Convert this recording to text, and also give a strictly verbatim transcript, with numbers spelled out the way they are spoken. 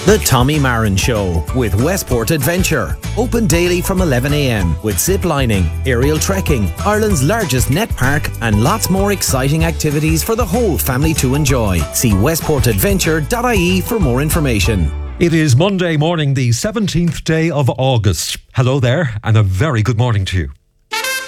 The Tommy Marin Show with Westport Adventure. Open daily from eleven a m with zip lining, aerial trekking, Ireland's largest net park, and lots more exciting activities for the whole family to enjoy. See westport adventure dot I E for more information. It is Monday morning, the seventeenth day of August. Hello there, and a very good morning to you.